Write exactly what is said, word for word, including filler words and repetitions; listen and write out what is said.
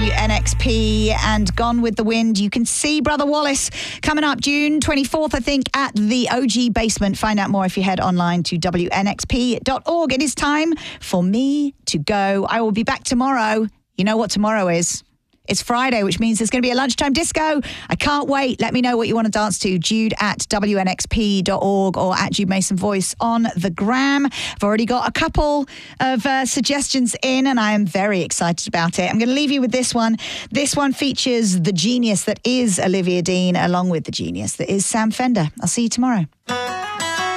W N X P and Gone with the Wind. You can see Brother Wallace coming up June twenty-fourth, I think, at the O G Basement. Find out more if you head online to W N X P dot org. It is time for me to go. I will be back tomorrow. You know what tomorrow is? It's Friday, which means there's going to be a lunchtime disco. I can't wait. Let me know what you want to dance to. Jude at W N X P dot org or at Jude Mason Voice on the gram. I've already got a couple of uh, suggestions in and I am very excited about it. I'm going to leave you with this one. This one features the genius that is Olivia Dean along with the genius that is Sam Fender. I'll see you tomorrow.